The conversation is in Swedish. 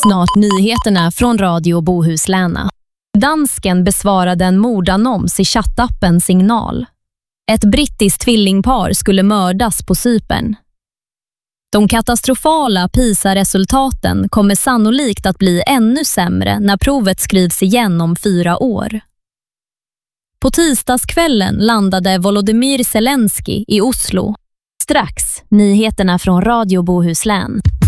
Snart nyheterna från Radio Bohuslän. Dansken besvarade en mordannons i chattappen Signal. Ett brittiskt tvillingpar skulle mördas på Cypern. De katastrofala PISA-resultaten kommer sannolikt att bli ännu sämre när provet skrivs igen om 4 år. På tisdagskvällen landade Volodymyr Zelensky i Oslo. Strax nyheterna från Radio Bohuslän.